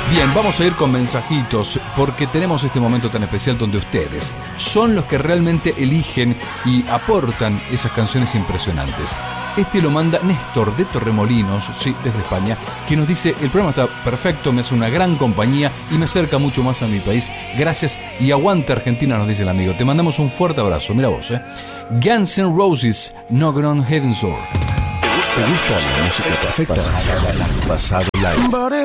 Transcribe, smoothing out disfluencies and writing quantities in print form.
Bien, vamos a ir con mensajitos porque tenemos este momento tan especial donde ustedes son los que realmente eligen y aportan esas canciones impresionantes. Este lo manda Néstor de Torremolinos, sí, desde España, que nos dice: el programa está perfecto, me hace una gran compañía y me acerca mucho más a mi país. Gracias y aguante Argentina, nos dice el amigo. Te mandamos un fuerte abrazo. Mira vos, Guns N' Roses, Knock on Heaven's Door. ¿Te gusta la música perfecta? Pasado live.